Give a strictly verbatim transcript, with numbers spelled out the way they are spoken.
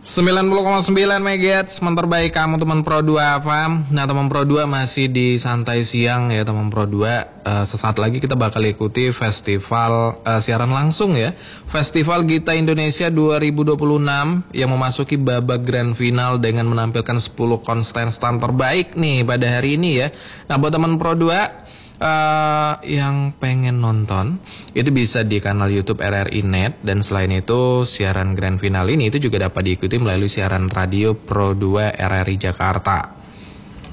sembilan puluh koma sembilan megahertz, teman terbaik kamu teman Pro dua F M. Nah teman Pro dua masih di santai siang ya teman Pro dua. uh, Sesaat lagi kita bakal ikuti festival uh, siaran langsung ya, Festival Gita Indonesia dua ribu dua puluh enam yang memasuki babak grand final dengan menampilkan sepuluh kontestan terbaik nih pada hari ini ya. Nah buat teman Pro dua Uh, yang pengen nonton itu bisa di kanal YouTube R R I Net, dan selain itu siaran grand final ini itu juga dapat diikuti melalui siaran radio Pro dua R R I Jakarta.